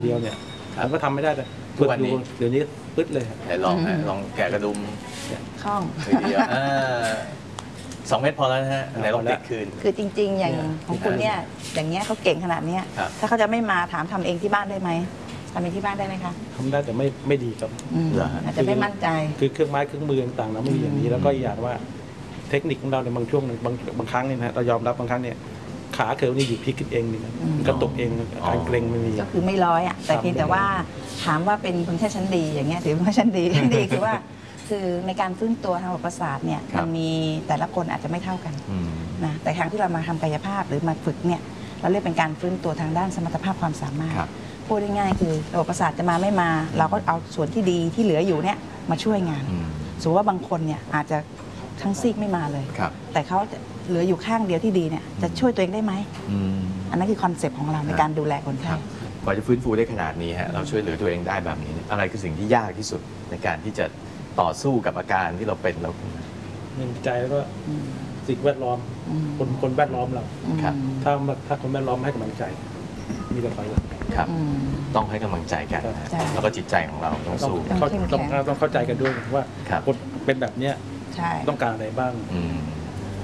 เดียวเนี่ยผมก็ทำไม่ได้แต่ฝึกอยู่เดี๋ยวนี้ปึ๊ดเลยไหนลองแกะกระดุมคล่องเดียว2 เม็ดพอแล้วนะฮะไหนลองติดคืนคือจริงๆอย่างของคุณเนี่ยอย่างเงี้ยเขาเก่งขนาดนี้ถ้าเขาจะไม่มาถามทำเองที่บ้านได้ไหมทำเองที่บ้านได้ไหมคะทำได้แต่ไม่ดีครับอาจจะไม่มั่นใจคือเครื่องไม้เครื่องมือต่างๆเราไม่มีอย่างนี้แล้วก็อย่างว่าเทคนิคของเราในบางช่วงบางครั้งเนี่ยนะเรายอมรับบางครั้งเนี่ยขาเคิร์ฟนี่อยู่พลิกขึ้นเองนี่นะกระตุกเองการเกร็งไม่มีก็คือไม่ร้อยอ่ะแต่เพียงแต่ว่าถามว่าเป็นคนแค่ชั้นดีอย่างเงี้ยถือว่าชั้นดีคือว่าคือในการฟื้นตัวทางระบบประสาทเนี่ยมันมีแต่ละคนอาจจะไม่เท่ากันนะแต่ครั้งที่เรามาทำกายภาพหรือมาฝึกเนี่ยเราเรียกเป็นการฟื้นตัวทางด้านสมรรถภาพความสามารถพูดง่ายๆคือระบบประสาทจะมาไม่มาเราก็เอาส่วนที่ดีที่เหลืออยู่เนี่ยมาช่วยงานสมมติว่าบางคนเนี่ยอาจจะทั้งซีกไม่มาเลยแต่เขาเหลืออยู่ข้างเดียวที่ดีเนี่ยจะช่วยตัวเองได้ไหมอันนั้นคือคอนเซปต์ของเราในการดูแลคนไข้กว่าจะฟื้นฟูได้ขนาดนี้ฮะเราช่วยเหลือตัวเองได้แบบนี้อะไรคือสิ่งที่ยากที่สุดในการที่จะต่อสู้กับอาการที่เราเป็นเราหนึ่งใจแล้วก็สิ่งแวดล้อมคนแวดล้อมเราถ้าคนแวดล้อมให้กำลังใจมีแต่ไปครับต้องให้กำลังใจกันแล้วก็จิตใจของเราต้องสู้ต้องเข้าใจกันด้วยว่าคนเป็นแบบเนี้ยต้องการอะไรบ้าง